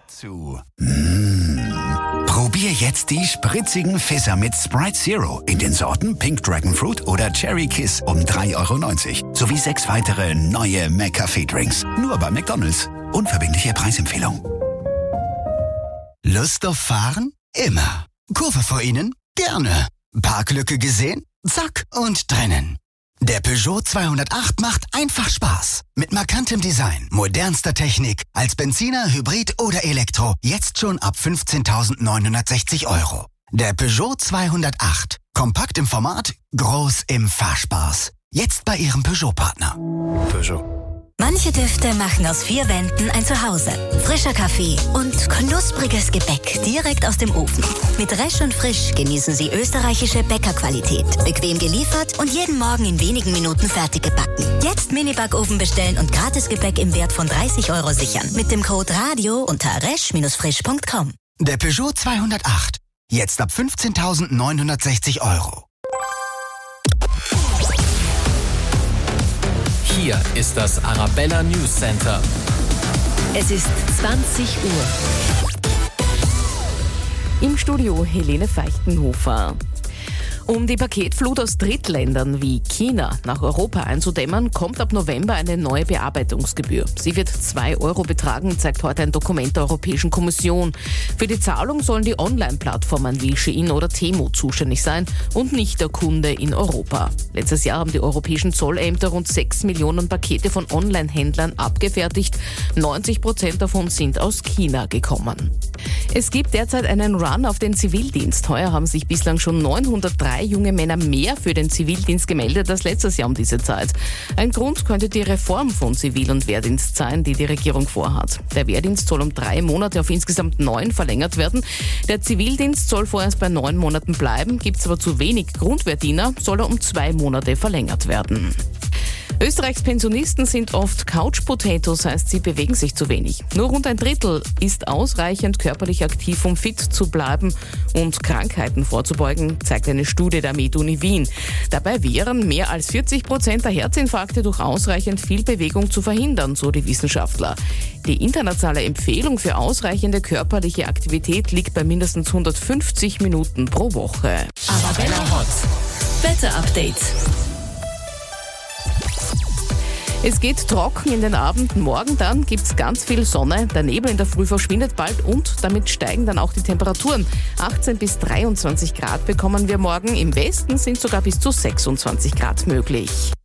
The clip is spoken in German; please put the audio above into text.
zu. Probier jetzt die spritzigen Fizzer mit Sprite Zero in den Sorten Pink Dragon Fruit oder Cherry Kiss um 3,90 € sowie 6 weitere neue McCafé-Drinks. Nur bei McDonald's. Unverbindliche Preisempfehlung. Lust auf Fahren? Immer. Kurve vor Ihnen? Gerne. Parklücke gesehen? Zack und drinnen. Der Peugeot 208 macht einfach Spaß. Mit markantem Design, modernster Technik, als Benziner, Hybrid oder Elektro. Jetzt schon ab 15.960 €. Der Peugeot 208. Kompakt im Format, groß im Fahrspaß. Jetzt bei Ihrem Peugeot-Partner. Peugeot. Manche Düfte machen aus 4 Wänden ein Zuhause. Frischer Kaffee und knuspriges Gebäck direkt aus dem Ofen. Mit Resch und Frisch genießen Sie österreichische Bäckerqualität. Bequem geliefert und jeden Morgen in wenigen Minuten fertig gebacken. Jetzt Mini-Backofen bestellen und Gratisgebäck im Wert von 30 € sichern. Mit dem Code RADIO unter resch-frisch.com. Der Peugeot 208. Jetzt ab 15.960 €. Hier ist das Arabella News Center. Es ist 20 Uhr. Im Studio Helene Feichtenhofer. Um die Paketflut aus Drittländern wie China nach Europa einzudämmen, kommt ab November eine neue Bearbeitungsgebühr. Sie wird 2 € betragen, zeigt heute ein Dokument der Europäischen Kommission. Für die Zahlung sollen die Online-Plattformen wie Shein oder Temu zuständig sein und nicht der Kunde in Europa. Letztes Jahr haben die europäischen Zollämter rund 6 Millionen Pakete von Online-Händlern abgefertigt. 90% davon sind aus China gekommen. Es gibt derzeit einen Run auf den Zivildienst. Heuer haben sich bislang schon 903 junge Männer mehr für den Zivildienst gemeldet als letztes Jahr um diese Zeit. Ein Grund könnte die Reform von Zivil- und Wehrdienst sein, die die Regierung vorhat. Der Wehrdienst soll um 3 Monate auf insgesamt 9 verlängert werden. Der Zivildienst soll vorerst bei 9 Monaten bleiben. Gibt es aber zu wenig Grundwehrdiener, soll er um 2 Monate verlängert werden. Österreichs Pensionisten sind oft Couch-Potatoes, heißt, sie bewegen sich zu wenig. Nur rund ein Drittel ist ausreichend körperlich aktiv, um fit zu bleiben und Krankheiten vorzubeugen, zeigt eine Studie der MedUni Wien. Dabei wären mehr als 40% der Herzinfarkte durch ausreichend viel Bewegung zu verhindern, so die Wissenschaftler. Die internationale Empfehlung für ausreichende körperliche Aktivität liegt bei mindestens 150 Minuten pro Woche. Arabella Hot. Wetter-Update. Es geht trocken in den Abend. Morgen dann gibt's ganz viel Sonne. Der Nebel in der Früh verschwindet bald und damit steigen dann auch die Temperaturen. 18 bis 23 Grad bekommen wir morgen. Im Westen sind sogar bis zu 26 Grad möglich.